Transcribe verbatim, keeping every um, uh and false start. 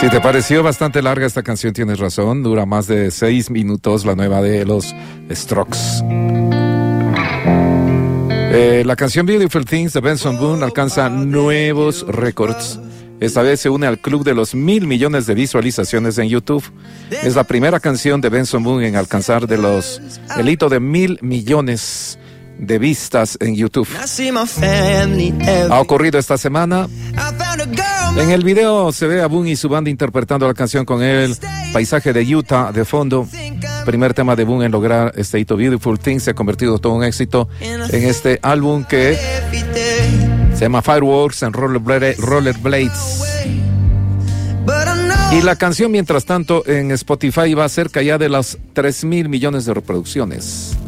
Si te pareció bastante larga esta canción, tienes razón. Dura más de seis minutos, la nueva de los Strokes. Eh, la canción Beautiful Things de Benson Boone alcanza nuevos récords. Esta vez se une al club de los mil millones de visualizaciones en YouTube. Es la primera canción de Benson Boone en alcanzar de los, el hito de mil millones de vistas en YouTube. Ha ocurrido esta semana. En el video se ve a Boone y su banda interpretando la canción con el paisaje de Utah de fondo. Primer tema de Boone en lograr este hito. Beautiful Things se ha convertido todo un éxito en este álbum que se llama Fireworks and Rollerblades. Rollerblades. Y la canción, mientras tanto, en Spotify va cerca ya de las tres mil millones de reproducciones.